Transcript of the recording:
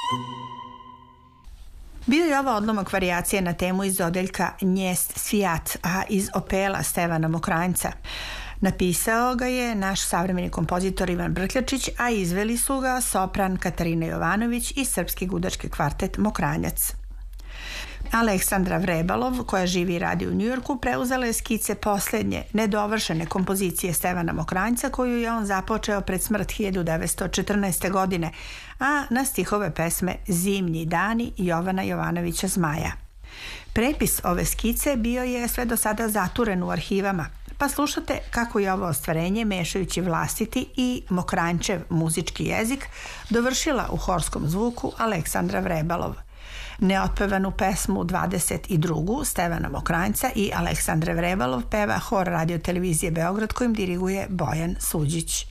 Bio je ovo odlomak varijacije na temu iz odeljka Njest svijat, a iz opela Stevana Mokranjca. Napisao ga je naš savremeni kompozitor Ivan Brkljačić, a izveli su ga sopran Katarina Jovanović i srpski gudački kvartet Mokranjac. Aleksandra Vrebalov, koja živi i radi u Njujorku, preuzela je skice posljednje, nedovršene kompozicije Stevana Mokranjca, koju je on započeo pred smrt 1914. godine, a na stihove pesme Zimnji dani Jovana Jovanovića Zmaja. Prepis ove skice bio je sve do sada zaturen u arhivama, pa slušate kako je ovo ostvarenje, mešajući vlastiti i Mokranjčev muzički jezik, dovršila u horskom zvuku Aleksandra Vrebalov. Neotpevanu pesmu 22. Stevana Mokranjca i Aleksandre Vrebalov peva hor Radio televizije Beograd, kojim diriguje Bojan Suđić.